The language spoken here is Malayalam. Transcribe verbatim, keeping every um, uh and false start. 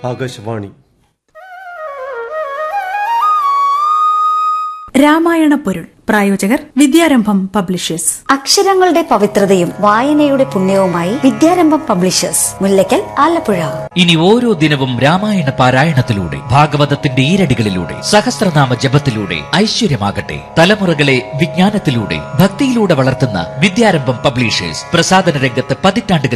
ആകാശവാണി. രാമായണ പൊരുൾ. പ്രായോജകർ വിദ്യാരംഭം പബ്ലിഷേഴ്സ്. അക്ഷരങ്ങളുടെ പവിത്രതയും വായനയുടെ പുണ്യവുമായി വിദ്യാരംഭം പബ്ലിഷേഴ്സ്, മുല്ലയ്ക്കൽ, ആലപ്പുഴ. ഇനി ഓരോ ദിനവും രാമായണ പാരായണത്തിലൂടെ, ഭാഗവതത്തിന്റെ ഈരടികളിലൂടെ, സഹസ്രനാമ ജപത്തിലൂടെ ഐശ്വര്യമാകട്ടെ. തലമുറകളെ വിജ്ഞാനത്തിലൂടെ, ഭക്തിയിലൂടെ വളർത്തുന്ന വിദ്യാരംഭം പബ്ലിഷേഴ്സ് പ്രസാദന രംഗത്ത് പതിറ്റാണ്ടുകൾ